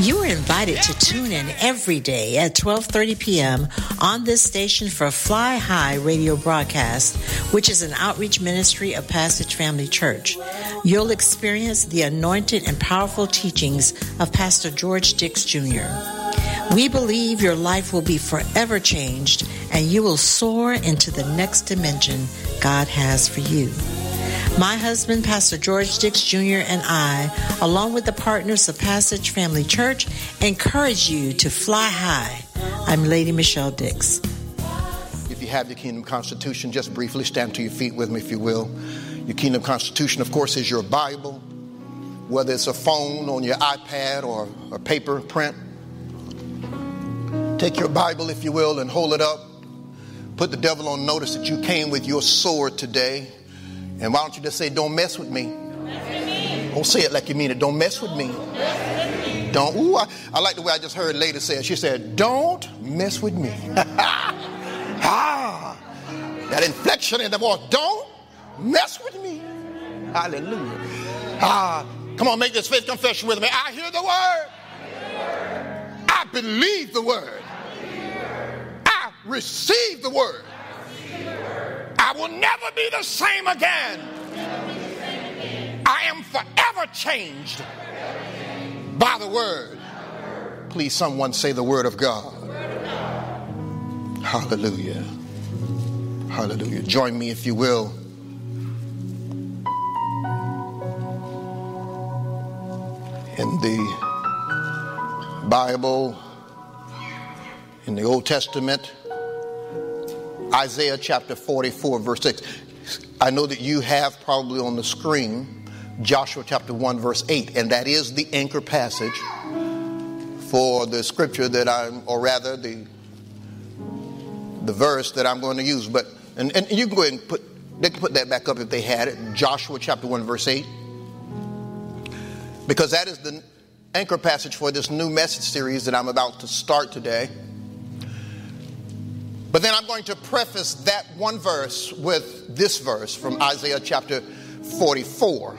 You are invited to tune in every day at 12:30 p.m. on this station for Fly High radio broadcast, which is an outreach ministry of Passage Family Church. You'll experience the anointed and powerful teachings of Pastor George Dix Jr. We believe your life will be forever changed and you will soar into the next dimension God has for you. My husband, Pastor George Dix Jr., and I, along with the partners of Passage Family Church, encourage you to fly high. I'm Lady Michelle Dix. If you have your Kingdom Constitution, just briefly stand to your feet with me, if you will. Your Kingdom Constitution, of course, is your Bible, whether it's a phone, on your iPad, or a paper print. Take your Bible, if you will, and hold it up. Put the devil on notice that you came with your sword today. And why don't you just say, don't mess with me? Don't say it like you mean it. Don't mess with me. Don't. Ooh, I like the way I just heard a lady say it. She said, don't mess with me. That inflection in the voice. Don't mess with me. Hallelujah. Come on, make this faith confession with me. I hear the word. I believe the word. I receive the word. I will never be the same again. I am forever changed by the word. Please, someone say the word of God. Hallelujah. Hallelujah. Join me, if you will. In the Bible, in the Old Testament, Isaiah chapter 44, verse 6. I know that you have probably on the screen Joshua chapter 1, verse 8, and that is the anchor passage for the scripture that the verse that I'm going to use. But and you can go ahead and they can put that back up if they had it. Joshua chapter 1, verse 8, because that is the anchor passage for this new message series that I'm about to start today. But then I'm going to preface that one verse with this verse from Isaiah chapter 44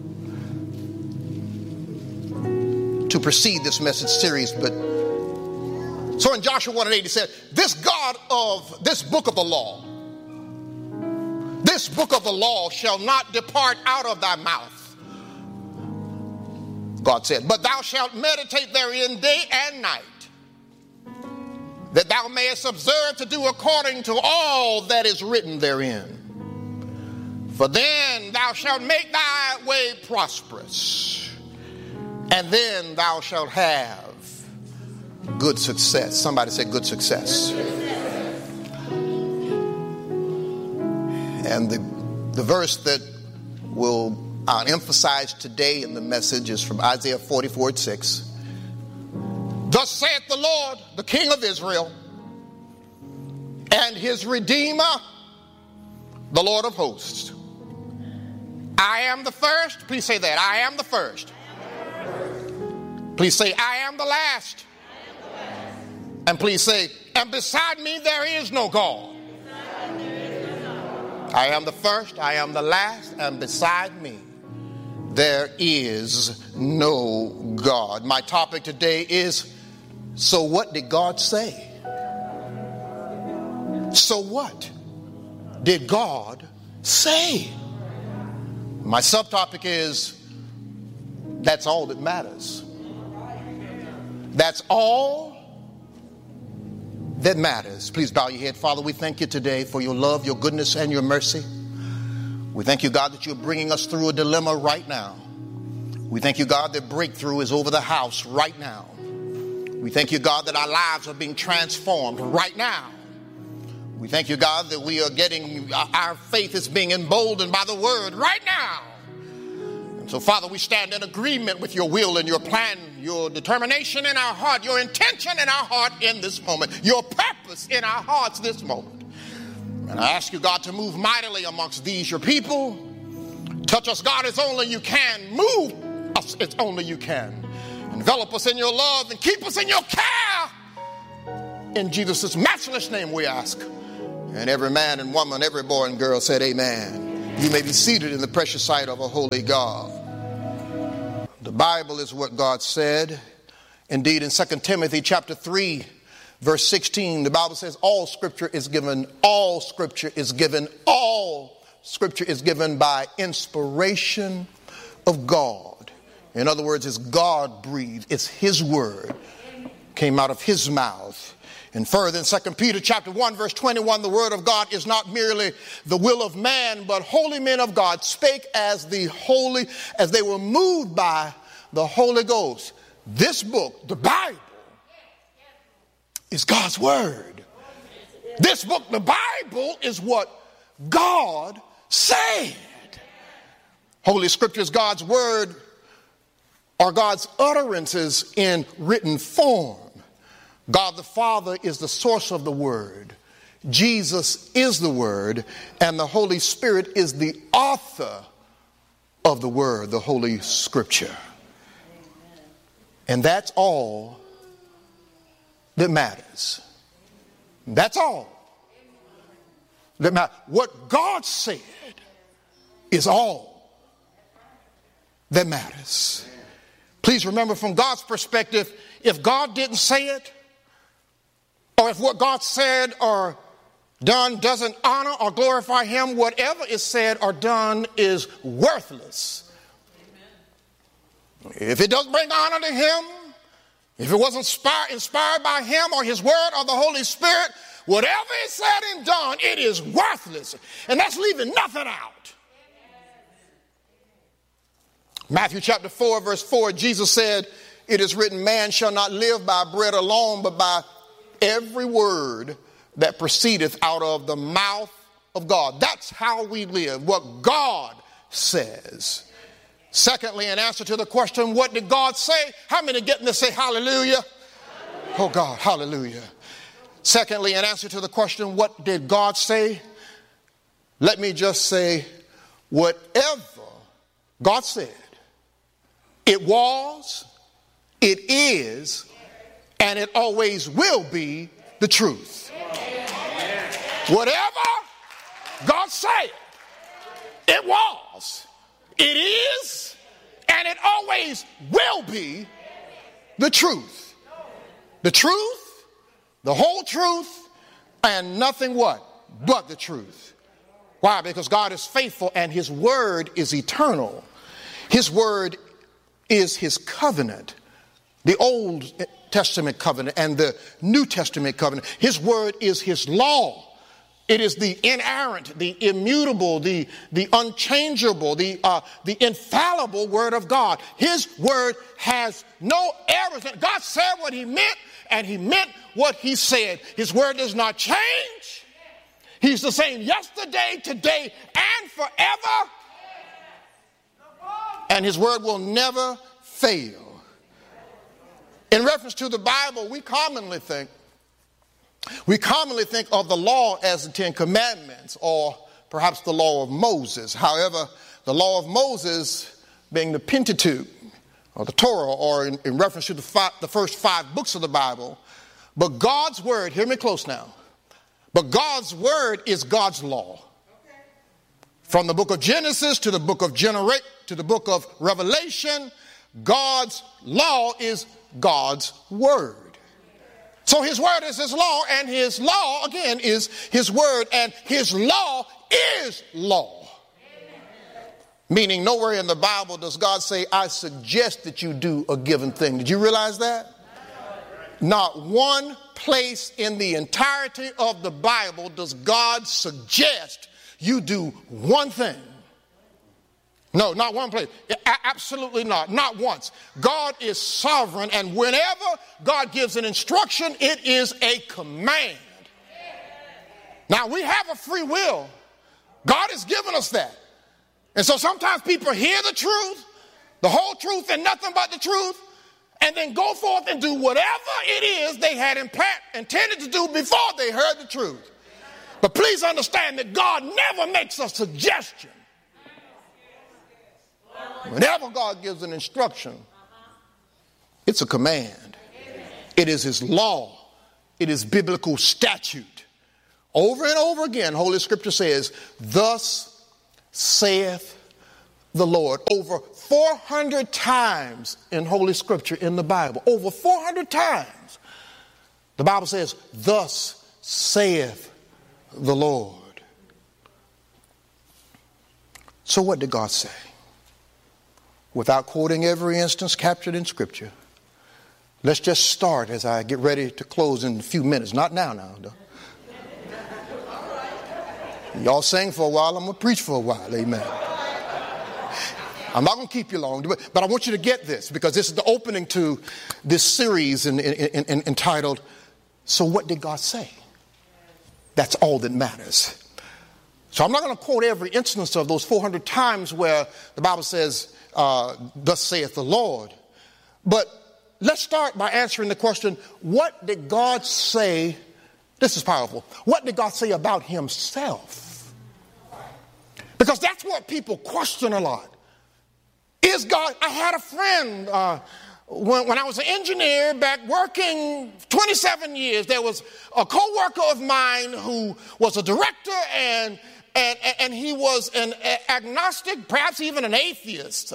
to precede this message series. But so in Joshua 1 and 8, he said, this God of this book of the law shall not depart out of thy mouth. God said, but thou shalt meditate therein day and night, that thou mayest observe to do according to all that is written therein. For then thou shalt make thy way prosperous, and then thou shalt have good success. Somebody say good success. And the verse that I'll emphasize today in the message is from Isaiah 44:6. Thus saith the Lord, the King of Israel, and his Redeemer, the Lord of hosts. I am the first. Please say that. I am the first. Please say, I am the last. And please say, and beside me there is no God. I am the first, I am the last, and beside me there is no God. My topic today is, so what did God say? So what did God say? My subtopic is, that's all that matters. That's all that matters. Please bow your head. Father, we thank you today for your love, your goodness, and your mercy. We thank you, God, that you're bringing us through a dilemma right now. We thank you, God, that breakthrough is over the house right now. We thank you, God, that our lives are being transformed right now. We thank you, God, that we are our faith is being emboldened by the word right now. And so, Father, we stand in agreement with your will and your plan, your determination in our heart, your intention in our heart in this moment, your purpose in our hearts this moment. And I ask you, God, to move mightily amongst these, your people. Touch us, God, as only you can. Move us as only you can. Envelop us in your love and keep us in your care. In Jesus' matchless name we ask. And every man and woman, every boy and girl said amen. You may be seated in the precious sight of a holy God. The Bible is what God said. Indeed, in 2 Timothy chapter 3, verse 16, the Bible says all scripture is given by inspiration of God. In other words, it's God breathed. It's his word came out of his mouth. And further, in 2 Peter chapter 1, verse 21, the word of God is not merely the will of man, but holy men of God spake as they were moved by the Holy Ghost. This book, the Bible, is God's word. This book, the Bible, is what God said. Holy Scripture is God's word, or God's utterances in written form. God the Father is the source of the word. Jesus is the word, and the Holy Spirit is the author of the word, the Holy Scripture. And that's all that matters. That's all that matters. What God said is all that matters. Please remember, from God's perspective, if God didn't say it, or if what God said or done doesn't honor or glorify him, whatever is said or done is worthless. If it doesn't bring honor to him, if it wasn't inspired by him or his word or the Holy Spirit, whatever is said and done, it is worthless. And that's leaving nothing out. Matthew chapter 4, verse 4, Jesus said, "It is written, man shall not live by bread alone, but by every word that proceedeth out of the mouth of God." That's how we live, what God says. Secondly, in answer to the question, what did God say? How many getting to say hallelujah? Oh God, hallelujah. Secondly, in answer to the question, what did God say? Let me just say, whatever God said, it was, it is, and it always will be the truth. Whatever God said, it was, it is, and it always will be the truth. The truth, the whole truth, and nothing what? But the truth. Why? Because God is faithful and his word is eternal. His word is his covenant. The Old Testament covenant and the New Testament covenant. His word is his law. It is the inerrant, the immutable, the unchangeable, the infallible word of God. His word has no errors. God said what he meant, and he meant what he said. His word does not change. He's the same yesterday, today, and forever. And his word will never fail. In reference to the Bible, we commonly think of the law as the Ten Commandments, or perhaps the law of Moses. However, the law of Moses being the Pentateuch or the Torah, or in reference to the first 5 books of the Bible. But God's word, hear me close now, but God's word is God's law. From the book of Genesis to the book of Revelation, God's law is God's word. So his word is his law, and his law, again, is his word, and his law is law. Meaning nowhere in the Bible does God say, I suggest that you do a given thing. Did you realize that? Not one place in the entirety of the Bible does God suggest you do one thing. No, not one place. Absolutely not. Not once. God is sovereign, and whenever God gives an instruction, it is a command. Now, we have a free will. God has given us that. And so sometimes people hear the truth, the whole truth and nothing but the truth, and then go forth and do whatever it is they had intended to do before they heard the truth. But please understand that God never makes a suggestion. Whenever God gives an instruction, it's a command. It is his law. It is biblical statute. Over and over again, Holy Scripture says, thus saith the Lord. Over 400 times in Holy Scripture in the Bible, over 400 times, the Bible says, thus saith the Lord. So what did God say? Without quoting every instance captured in Scripture, let's just start as I get ready to close in a few minutes. Not now, though. Y'all sing for a while, I'm going to preach for a while, amen. I'm not going to keep you long, but I want you to get this, because this is the opening to this series entitled, So What Did God Say? That's all that matters. So I'm not going to quote every instance of those 400 times where the Bible says, thus saith the Lord. But let's start by answering the question, what did God say? This is powerful. What did God say about himself? Because that's what people question a lot. Is God, I had a friend when I was an engineer back working 27 years, there was a co-worker of mine who was a director and he was an agnostic, perhaps even an atheist,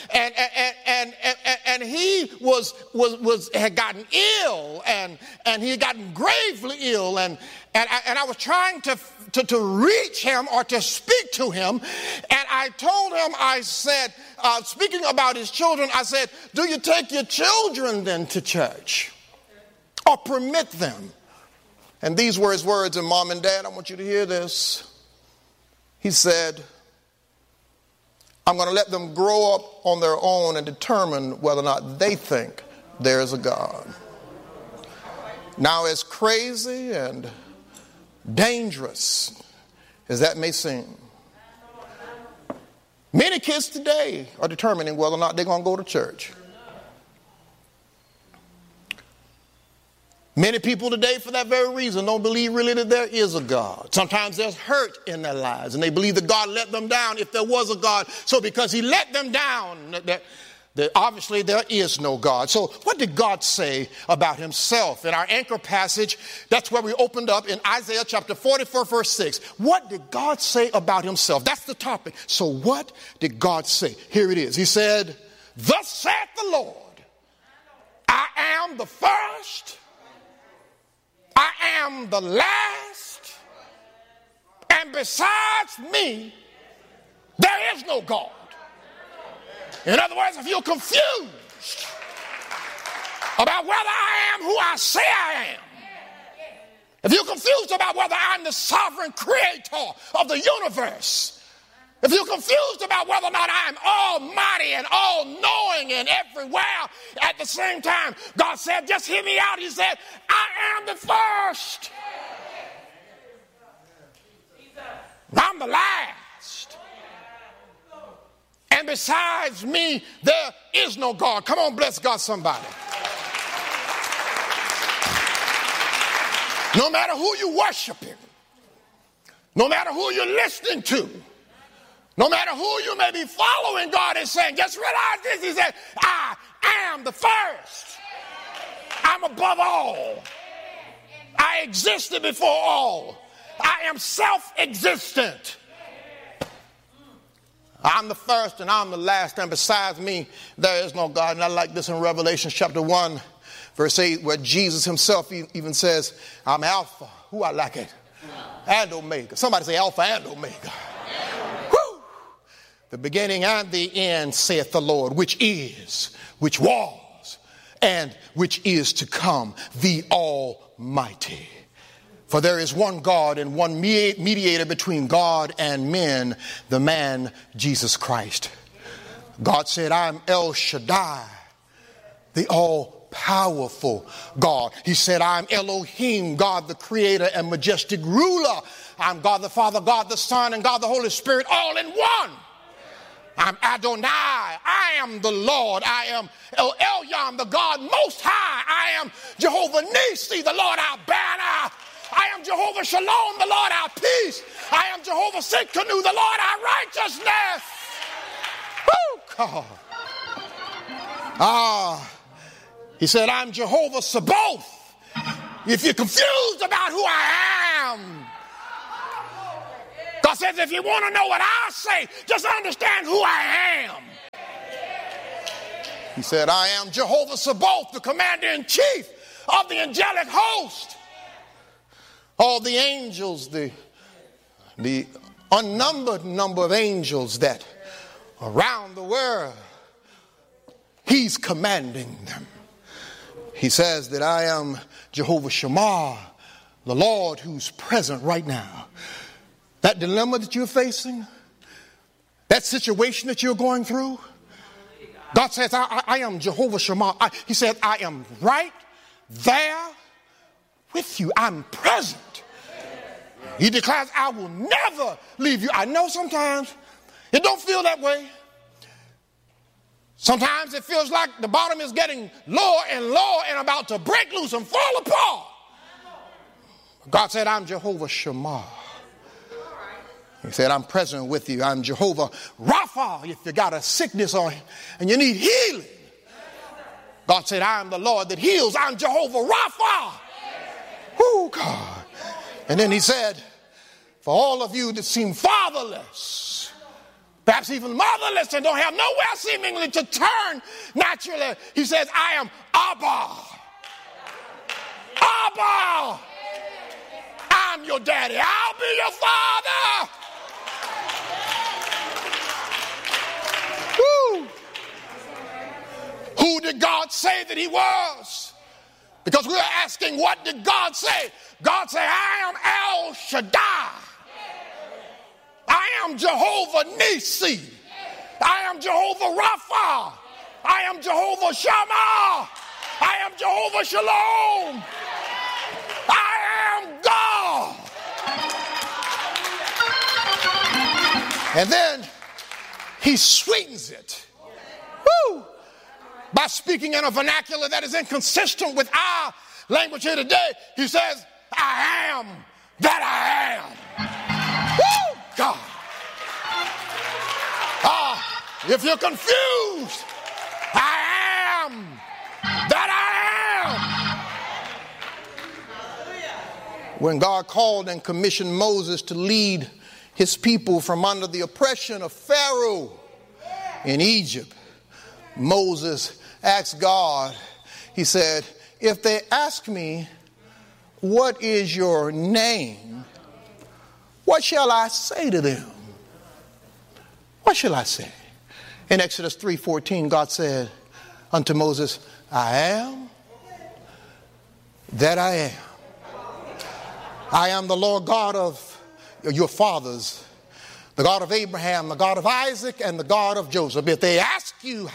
and he had gotten ill, and he had gotten gravely ill, and I was trying to reach him or to speak to him, and I told him, I said, speaking about his children, I said, do you take your children then to church or permit them? And these were his words, and Mom and Dad, I want you to hear this. He said, I'm going to let them grow up on their own and determine whether or not they think there is a God. Now, as crazy and dangerous as that may seem, many kids today are determining whether or not they're going to go to church. Many people today, for that very reason, don't believe really that there is a God. Sometimes there's hurt in their lives, and they believe that God let them down if there was a God. So because he let them down, obviously there is no God. So what did God say about himself? In our anchor passage, that's where we opened up in Isaiah chapter 44, verse 6. What did God say about himself? That's the topic. So what did God say? Here it is. He said, thus saith the Lord, I am the first, I am the last, and besides me, there is no God. In other words, if you're confused about whether I am who I say I am, if you're confused about whether I'm the sovereign creator of the universe, if you're confused about whether or not I'm almighty and all-knowing and everywhere at the same time, God said, just hear me out. He said, I am the first. I'm the last. And besides me, there is no God. Come on, bless God, somebody. No matter who you're worshiping, no matter who you're listening to, no matter who you may be following, God is saying, just realize this. He said, I am the first. I'm above all. I existed before all. I am self-existent. I'm the first and I'm the last, and besides me, there is no God. And I like this in Revelation chapter 1, verse 8, where Jesus himself even says, I'm Alpha. Who I like it? And Omega. Somebody say Alpha and Omega. The beginning and the end, saith the Lord, which is, which was, and which is to come, the Almighty. For there is one God and one mediator between God and men, the man Jesus Christ. God said, I'm El Shaddai, the all-powerful God. He said, I'm Elohim, God the creator and majestic ruler. I'm God the Father, God the Son, and God the Holy Spirit, all in one. I'm Adonai. I am the Lord. I am El Elyon, the God Most High. I am Jehovah Nisi, the Lord our banner. I am Jehovah Shalom, the Lord our peace. I am Jehovah Sitkanu, the Lord our righteousness. Woo, God. He said, I'm Jehovah Sabaoth. If you're confused about who I am, God says, if you want to know what I say, just understand who I am. He said, I am Jehovah Sabaoth, the commander-in-chief of the angelic host. All the angels, the unnumbered number of angels that around the world, he's commanding them. He says that I am Jehovah Shammah, the Lord who's present right now. That dilemma that you're facing, that situation that you're going through, God says, I am Jehovah Shammah. He said, I am right there with you. I'm present. He declares, I will never leave you. I know sometimes it don't feel that way. Sometimes it feels like the bottom is getting lower and lower and about to break loose and fall apart. God said, I'm Jehovah Shammah. He said, I'm present with you. I'm Jehovah Rapha. If you got a sickness on you and you need healing, God said, I am the Lord that heals. I'm Jehovah Rapha. Oh, God. And then he said, for all of you that seem fatherless, perhaps even motherless and don't have nowhere seemingly to turn naturally, he says, I am Abba. Abba. I'm your daddy. I'll be your father. Woo. Who did God say that he was? Because we are asking, what did God say? God said, I am El Shaddai. I am Jehovah Nisi. I am Jehovah Rapha. I am Jehovah Shammah. I am Jehovah Shalom. I am God. And then he sweetens it. Woo! By speaking in a vernacular that is inconsistent with our language here today. He says, I am that I am. Woo! God. If you're confused, I am that I am. When God called and commissioned Moses to lead his people from under the oppression of Pharaoh in Egypt, Moses asked God, he said, if they ask me, what is your name? What shall I say to them? What shall I say? In Exodus 3:14, God said unto Moses, I am that I am. I am the Lord God of your fathers, the God of Abraham, the God of Isaac, and the God of Joseph. If they ask you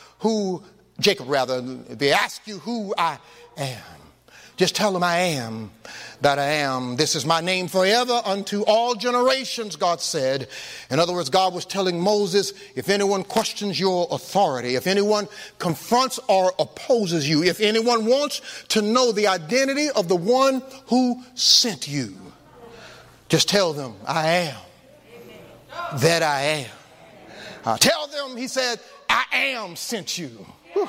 if they ask you who I am, just tell them I am that I am. This is my name forever unto all generations, God said. In other words, God was telling Moses, if anyone questions your authority, if anyone confronts or opposes you, if anyone wants to know the identity of the one who sent you, just tell them I am that I am. Tell them, he said, I am sent you. Woo!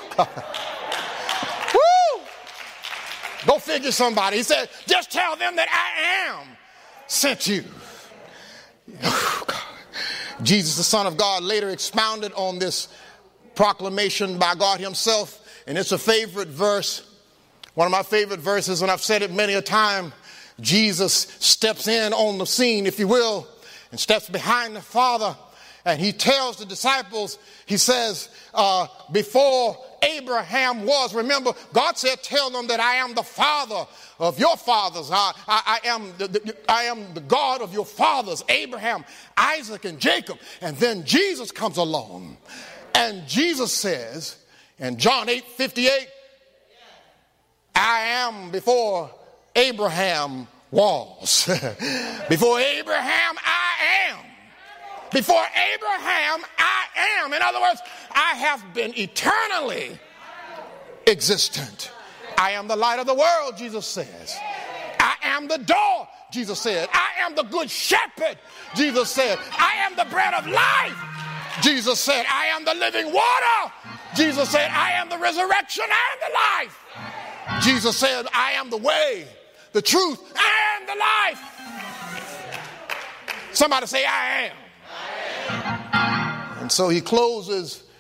Go figure somebody. He said, just tell them that I am sent you. Oh, God. Jesus, the Son of God, later expounded on this proclamation by God himself. And it's a favorite verse, one of my favorite verses, and I've said it many a time. Jesus steps in on the scene, if you will, and steps behind the Father. And he tells the disciples, he says, before Abraham was, remember, God said, tell them that I am the father of your fathers. I am the God of your fathers, Abraham, Isaac, and Jacob. And then Jesus comes along. And Jesus says, in John 8:58, I am before Abraham was. Before Abraham, I am. Before Abraham, I am. In other words, I have been eternally existent. I am the light of the world, Jesus says. I am the door, Jesus said. I am the good shepherd, Jesus said. I am the bread of life, Jesus said. I am the living water, Jesus said. I am the resurrection and the life, Jesus said. I am the way, the truth, and the life. Somebody say, I am. And so he closes